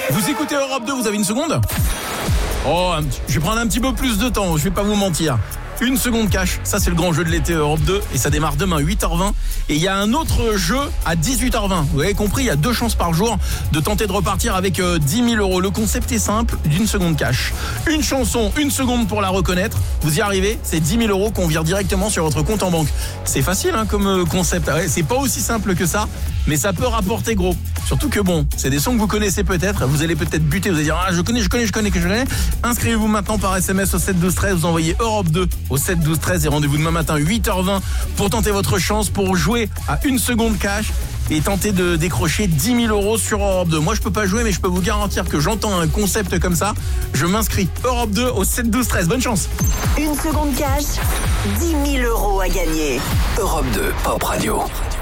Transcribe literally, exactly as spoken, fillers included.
Vous écoutez Europe deux, vous avez une seconde ? Oh, un petit- je vais prendre un petit peu plus de temps, je vais pas vous mentir. Une seconde cash, ça c'est le grand jeu de l'été Europe deux et ça démarre demain huit heures vingt. Et il y a un autre jeu à dix-huit heures vingt. Vous avez compris, il y a deux chances par jour de tenter de repartir avec euh, dix mille euros. Le concept est simple, d'une seconde cash. Une chanson, une seconde pour la reconnaître. Vous y arrivez, c'est dix mille euros qu'on vire directement sur votre compte en banque. C'est facile hein, comme euh, concept. Ouais, c'est pas aussi simple que ça, mais ça peut rapporter gros. Surtout que bon, c'est des sons que vous connaissez peut-être. Vous allez peut-être buter, vous allez dire ah je connais, je connais, je connais, que je connais. Inscrivez-vous maintenant par S M S au sept douze treize. Vous envoyez Europe deux au sept douze treize et rendez-vous demain matin huit heures vingt pour tenter votre chance pour jouer à une seconde cash et tenter de décrocher dix mille euros sur Europe deux. Moi je peux pas jouer mais je peux vous garantir que j'entends un concept comme ça, je m'inscris Europe deux au sept douze treize. Bonne chance. Une seconde cash, dix mille euros à gagner. Europe deux, Pop Radio.